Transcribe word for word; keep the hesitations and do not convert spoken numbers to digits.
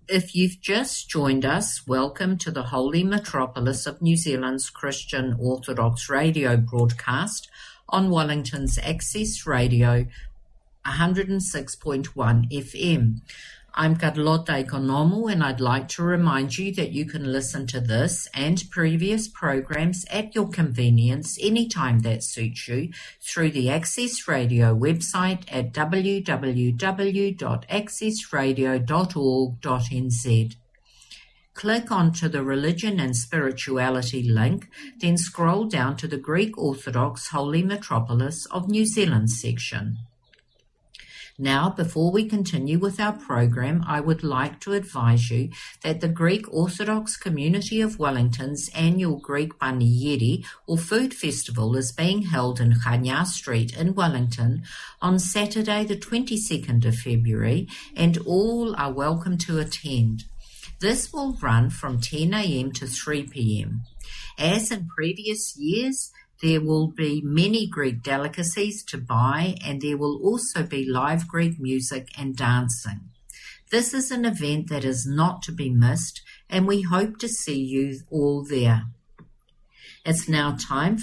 If you've just joined us, welcome to the Holy Metropolis of New Zealand's Christian Orthodox radio broadcast on Wellington's Access Radio one hundred six point one F M. I'm Carlotta Economo, and I'd like to remind you that you can listen to this and previous programs at your convenience anytime that suits you through the Access Radio website at w w w dot access radio dot org dot n z. Click onto the Religion and Spirituality link, then scroll down to the Greek Orthodox Holy Metropolis of New Zealand section. Now, before we continue with our program, I would like to advise you that the Greek Orthodox Community of Wellington's annual Greek Panieri, or Food Festival, is being held in Chania Street in Wellington on Saturday the twenty-second of February, and all are welcome to attend. This will run from ten a m to three p m As in previous years, there will be many Greek delicacies to buy, and there will also be live Greek music and dancing. This is an event that is not to be missed, and we hope to see you all there. It's now time